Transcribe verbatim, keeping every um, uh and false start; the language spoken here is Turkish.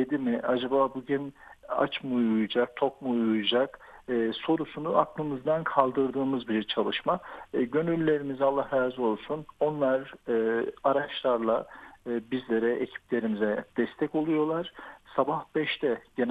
yedi mi? Acaba bugün aç mı uyuyacak, tok mu uyuyacak? E, sorusunu aklımızdan kaldırdığımız bir çalışma. E, gönüllülerimiz Allah razı olsun. Onlar e, araçlarla e, bizlere, ekiplerimize destek oluyorlar. Sabah beşte genel